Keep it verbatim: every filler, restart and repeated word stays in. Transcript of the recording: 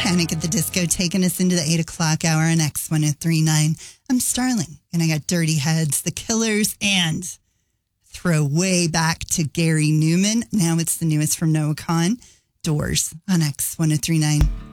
Panic at the Disco taking us into the eight o'clock hour on X ten thirty-nine. I'm Starling, and I got Dirty Heads, The Killers, and throw way back to Gary Newman. Now it's the newest from Noah Kahan, Doors on X ten thirty-nine.